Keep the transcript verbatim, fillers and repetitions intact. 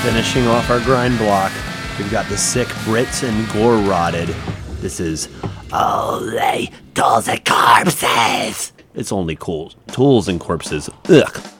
Finishing off our grind block, we've got the Sick Brits and Gore Rotted. This is Only Tools and Corpses. It's only cool tools and corpses. Ugh.